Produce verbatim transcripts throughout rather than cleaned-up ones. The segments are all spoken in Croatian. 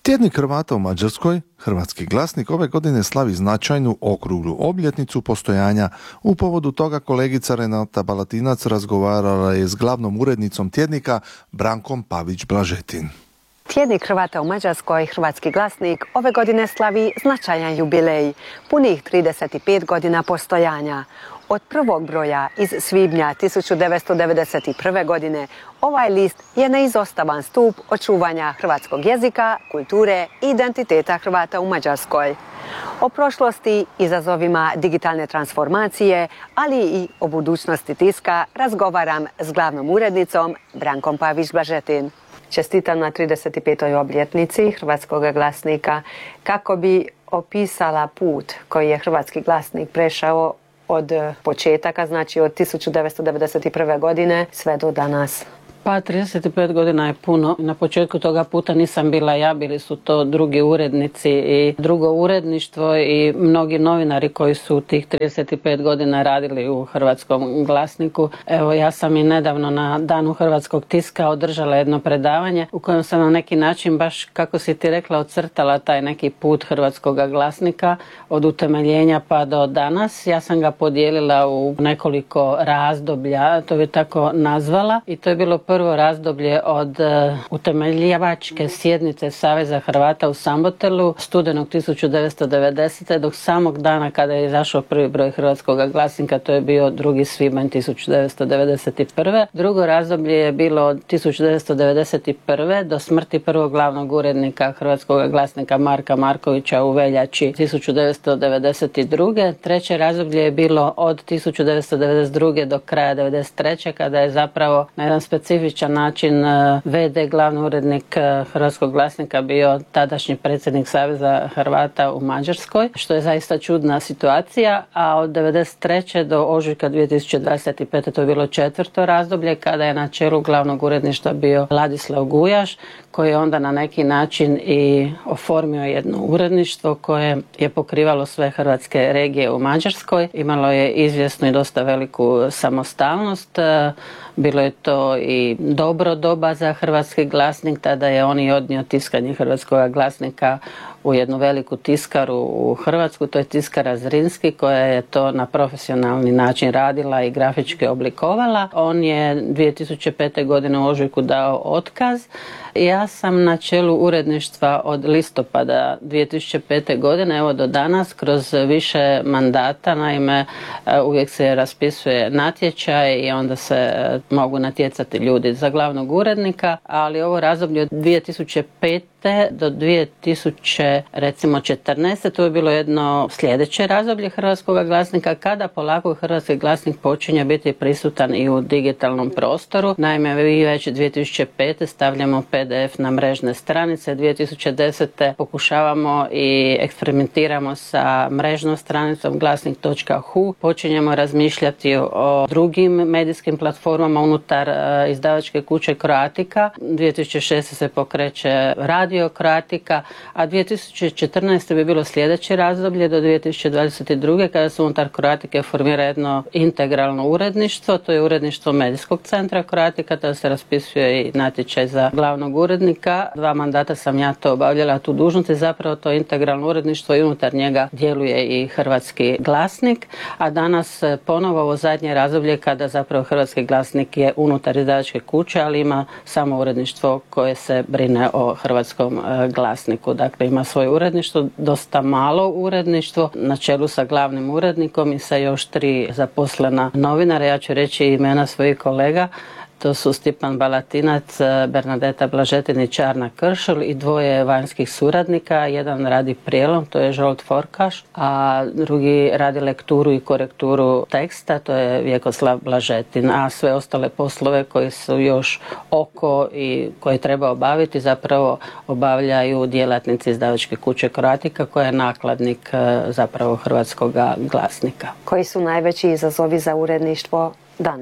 Tjednik Hrvata u Mađarskoj, Hrvatski glasnik, ove godine slavi značajnu okruglu obljetnicu postojanja. U povodu toga kolegica Renata Balatinac razgovarala je s glavnom urednicom tjednika Brankom Pavić-Blažetin. Tjednik Hrvata u Mađarskoj, Hrvatski glasnik, ove godine slavi značajan jubilej, punih trideset pet godina postojanja. Od prvog broja iz svibnja tisuću devetsto devedeset prve. godine ovaj list je neizostavan stup očuvanja hrvatskog jezika, kulture i identiteta Hrvata u Mađarskoj. O prošlosti, izazovima digitalne transformacije, ali i o budućnosti tiska razgovaram s glavnom urednicom Brankom Pavić-Blažetin. Čestitam na trideset petoj obljetnici Hrvatskog glasnika. Kako bi opisala put koji je Hrvatski glasnik prešao od početaka, znači od tisuću devetsto devedeset prve. godine sve do danas? Pa trideset pet godina je puno. Na početku toga puta nisam bila ja, bili su to drugi urednici i drugo uredništvo i mnogi novinari koji su tih trideset pet godina radili u Hrvatskom glasniku. Evo, ja sam i nedavno na Danu hrvatskog tiska održala jedno predavanje u kojem sam na neki način, baš kako si ti rekla, ocrtala taj neki put Hrvatskog glasnika od utemeljenja pa do danas. Ja sam ga podijelila u nekoliko razdoblja, to bi tako nazvala, i to je bilo prvo razdoblje od uh, utemeljivačke sjednice Saveza Hrvata u Sambotelu studenog tisuću devetsto devedesete. do samog dana kada je izašao prvi broj Hrvatskog glasnika, to je bio drugi svibanj tisuću devetsto devedeset prve. Drugo razdoblje je bilo od tisuću devetsto devedeset prve. do smrti prvog glavnog urednika Hrvatskog glasnika Marka Markovića u veljači tisuću devetsto devedeset druge. Treće razdoblje je bilo od tisuću devetsto devedeset druge. do kraja devedeset treće. kada je zapravo na jedan specifičan način ve de glavni urednik Hrvatskog glasnika bio tadašnji predsjednik Saveza Hrvata u Mađarskoj, što je zaista čudna situacija, a od devedeset treće. do ožujka dvije tisuće dvadeset pete. to je bilo četvrto razdoblje kada je na čelu glavnog uredništva bio Ladislav Gujaš, koji je onda na neki način i oformio jedno uredništvo koje je pokrivalo sve hrvatske regije u Mađarskoj. Imalo je izvjesnu i dosta veliku samostalnost. Bilo je to i dobro doba za Hrvatski glasnik, tada je on i odnio tiskanje Hrvatskog glasnika u jednu veliku tiskaru u Hrvatsku, to je tiskara Zrinski, koja je to na profesionalni način radila i grafički oblikovala. On je dvije tisuće pete. godine u ožujku dao otkaz. Ja sam na čelu uredništva od listopada dvije tisuće pete. godine, evo do danas, kroz više mandata. Naime, uvijek se raspisuje natječaj i onda se mogu natjecati ljudi za glavnog urednika, ali ovo razdoblje od dvije tisuće pete. do dvije tisuće četrnaeste. to je bilo jedno sljedeće razdoblje Hrvatskog glasnika, kada polako Hrvatski glasnik počinje biti prisutan i u digitalnom prostoru. Naime, mi već dvije tisuće pete. stavljamo pe de ef na mrežne stranice, dvije tisuće desete. pokušavamo i eksperimentiramo sa mrežnom stranicom glasnik točka hu. Počinjemo razmišljati o drugim medijskim platformama unutar izdavačke kuće Croatica. dvije tisuće šeste. se pokreće radio Croatica, a dvije tisuće četrnaeste. bi bilo sljedeće razdoblje do dvije tisuće dvadeset druge. kada se unutar Croatica formira jedno integralno uredništvo, to je uredništvo medijskog centra Croatica, tada se raspisuje i natječaj za glavnog urednika. Dva mandata sam ja to obavljala, tu dužnost, i zapravo to integralno uredništvo i unutar njega djeluje i Hrvatski glasnik, a danas ponovo ovo zadnje razdoblje kada zapravo Hrvatski glasnik je unutar izdavačke kuće, ali ima samo uredništvo koje se brine o Hrvatskom glasniku. Dakle, ima svoje uredništvo, dosta malo uredništvo, na čelu sa glavnim urednikom i sa još tri zaposlena novinara. Ja ću reći imena svojih kolega. To su Stipan Balatinac, Bernadeta Blažetin i Čarna Kršul i dvoje vanjskih suradnika. Jedan radi prijelom, to je Žolt Forkaš, a drugi radi lekturu i korekturu teksta, to je Vjekoslav Blažetin. A sve ostale poslove koji su još oko i koje treba obaviti zapravo obavljaju djelatnici izdavačke kuće Croatica, koja je nakladnik zapravo Hrvatskog glasnika. Koji su najveći izazovi za uredništvo danas?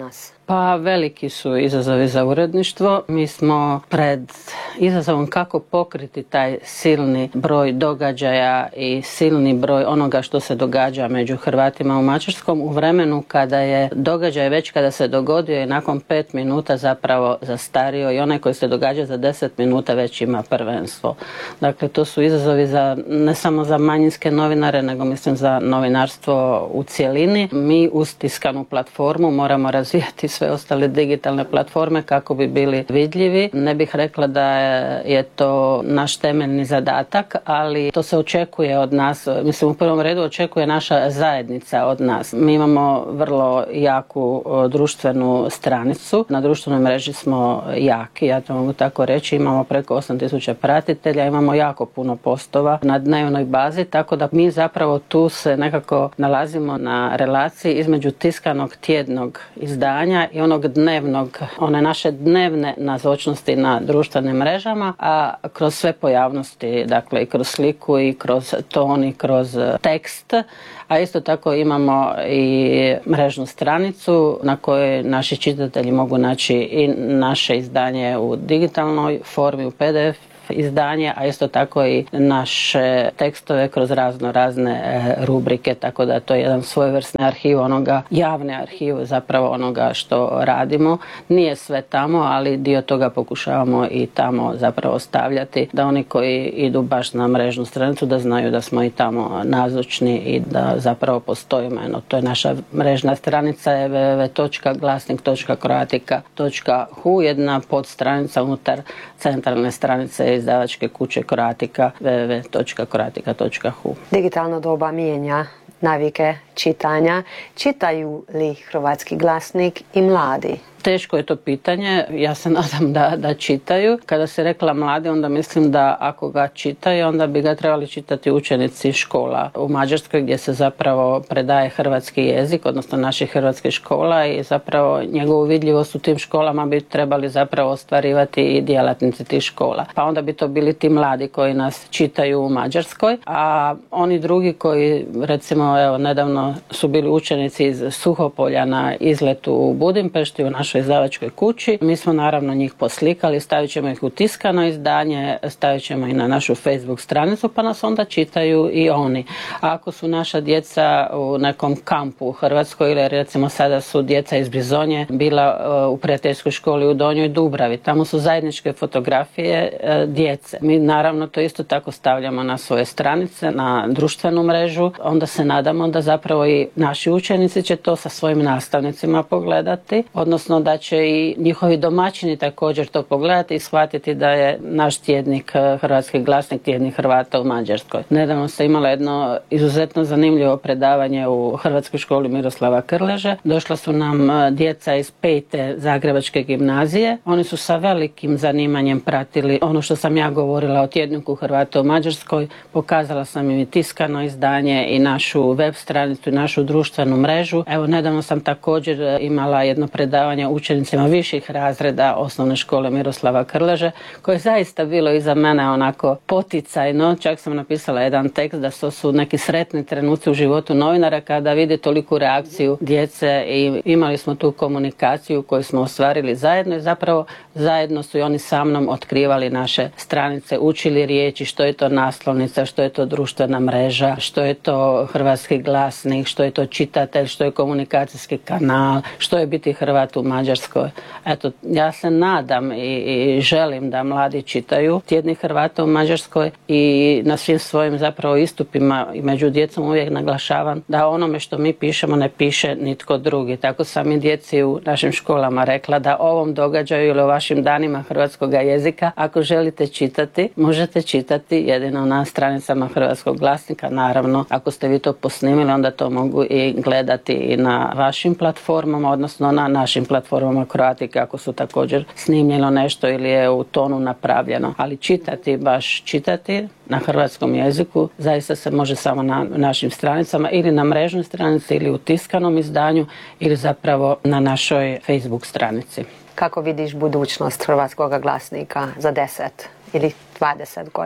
Pa veliki su izazovi za uredništvo. Mi smo pred izazovom kako pokriti taj silni broj događaja i silni broj onoga što se događa među Hrvatima u Mađarskom u vremenu kada je događaj već kada se dogodio i nakon pet minuta zapravo zastario i onaj koji se događa za deset minuta već ima prvenstvo. Dakle, to su izazovi za, ne samo za manjinske novinare, nego mislim za novinarstvo u cjelini. Mi uz tiskanu platformu moramo razvijati sve ostale digitalne platforme kako bi bili vidljivi. Ne bih rekla da je to naš temeljni zadatak, ali to se očekuje od nas. Mislim, u prvom redu očekuje naša zajednica od nas. Mi imamo vrlo jaku društvenu stranicu. Na društvenoj mreži smo jaki, ja to mogu tako reći. Imamo preko osam tisuća pratitelja, imamo jako puno postova na dnevnoj bazi, tako da mi zapravo tu se nekako nalazimo na relaciji između tiskanog tjednog izdanja i onog dnevnog, one naše dnevne nazočnosti na društvenim mrežama, a kroz sve pojavnosti, dakle i kroz sliku i kroz ton i kroz tekst, a isto tako imamo i mrežnu stranicu na kojoj naši čitatelji mogu naći i naše izdanje u digitalnoj formi, u P D F izdanje, a isto tako i naše tekstove kroz razno razne rubrike, tako da to je jedan svojevrsni arhiv onoga, javni arhiv zapravo onoga što radimo. Nije sve tamo, ali dio toga pokušavamo i tamo zapravo stavljati, da oni koji idu baš na mrežnu stranicu da znaju da smo i tamo nazočni i da zapravo postojimo. Eno, to je naša mrežna stranica je w w w točka glasnik točka croatica točka h u, jedna podstranica unutar centralne stranice izdavačke kuće Croatica, w w w točka croatica točka h u. Digitalno doba mijenja navike čitanja. Čitaju li Hrvatski glasnik i mladi? Teško je to pitanje, ja se nadam da, da čitaju. Kada se rekla mladi, onda mislim da ako ga čitaju, onda bi ga trebali čitati učenici škola u Mađarskoj gdje se zapravo predaje hrvatski jezik, odnosno naših hrvatskih škola, i zapravo njegovu vidljivost u tim školama bi trebali zapravo ostvarivati i djelatnici tih škola. Pa onda bi to bili ti mladi koji nas čitaju u Mađarskoj, a oni drugi koji recimo evo nedavno su bili učenici iz Suhopolja na izletu u Budimpešti u našoj izdavačkoj kući. Mi smo naravno njih poslikali, stavit ćemo ih u tiskano izdanje, stavit ćemo i na našu Facebook stranicu, pa nas onda čitaju i oni. A ako su naša djeca u nekom kampu u Hrvatskoj, ili recimo sada su djeca iz Brizonje bila u prijateljskoj školi u Donjoj Dubravi, tamo su zajedničke fotografije djece. Mi naravno to isto tako stavljamo na svoje stranice, na društvenu mrežu, onda se nadamo da zapravo i naši učenici će to sa svojim nastavnicima pogledati, odnosno da će i njihovi domaćini također to pogledati i shvatiti da je naš tjednik Hrvatski glasnik tjednik Hrvata u Mađarskoj. Nedavno sam imala jedno izuzetno zanimljivo predavanje u Hrvatskoj školi Miroslava Krleže. Došla su nam djeca iz pete Zagrebačke gimnazije. Oni su sa velikim zanimanjem pratili ono što sam ja govorila o tjedniku Hrvata u Mađarskoj. Pokazala sam im i tiskano izdanje i našu web stranicu i našu društvenu mrežu. Evo, nedavno sam također imala jedno predavanje učenicima viših razreda osnovne škole Miroslava Krleže, koje je zaista bilo iza mene onako poticajno. Čak sam napisala jedan tekst da to su neki sretni trenuci u životu novinara kada vidi toliku reakciju djece, i imali smo tu komunikaciju koju smo ostvarili zajedno i zapravo zajedno su i oni sa mnom otkrivali naše stranice, učili riječi, što je to naslovnica, što je to društvena mreža, što je to Hrvatski glasnik, što je to čitatelj, što je komunikacijski kanal, što je biti Hrvat u Mađarskoj. Eto, ja se nadam i, i želim da mladi čitaju tjednik Hrvata u Mađarskoj, i na svim svojim zapravo istupima i među djecom uvijek naglašavam da onome što mi pišemo ne piše nitko drugi. Tako sam i djeci u našim školama rekla da ovom događaju ili o vašim danima hrvatskog jezika, ako želite čitati, možete čitati jedino na stranicama Hrvatskog glasnika. Naravno, ako ste vi to posnimili, onda to mogu i gledati i na vašim platformama, odnosno na našim platformama Croatica, ako su također snimljeno nešto ili je u tonu napravljeno. Ali čitati, baš čitati na hrvatskom jeziku zaista se može samo na našim stranicama, ili na mrežnoj stranici, ili u tiskanom izdanju, ili zapravo na našoj Facebook stranici. Kako vidiš budućnost Hrvatskog glasnika za deset ili dvadeset godina?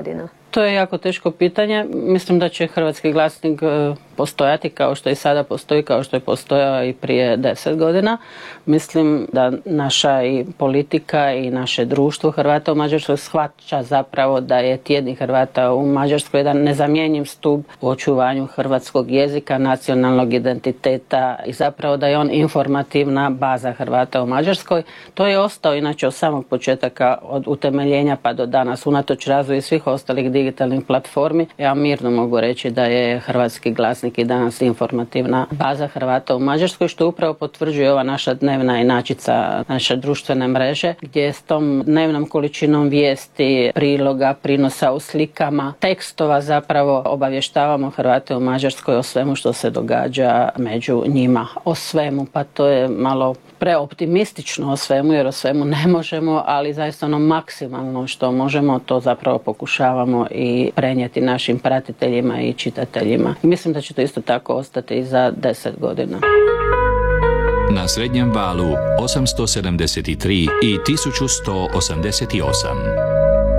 To je jako teško pitanje. Mislim da će Hrvatski glasnik postojati kao što i sada postoji, kao što je postojao i prije deset godina. Mislim da naša i politika i naše društvo Hrvata u Mađarskoj shvaća zapravo da je tjednik Hrvata u Mađarskoj jedan nezamjenjiv stup u očuvanju hrvatskog jezika, nacionalnog identiteta i zapravo da je on informativna baza Hrvata u Mađarskoj. To je ostao inače od samog početaka, od utemeljenja pa do danas, unatoč razvoju svih ostalih digitalnih platformi. Ja mirno mogu reći da je Hrvatski glasnik i danas informativna baza Hrvata u Mađarskoj, što upravo potvrđuje ova naša dnevna inačica, naše društvene mreže, gdje s tom dnevnom količinom vijesti, priloga, prinosa u slikama, tekstova zapravo obavještavamo Hrvate u Mađarskoj o svemu što se događa među njima. O svemu, pa to je malo preoptimistično o svemu, jer o svemu ne možemo, ali zaista ono maksimalno što možemo, to zapravo pokušavamo i prenijeti našim pratiteljima i čitateljima. I mislim da će to isto tako ostati i za deset godina. Na srednjem valu osamsto sedamdeset tri i tisuću sto osamdeset osam.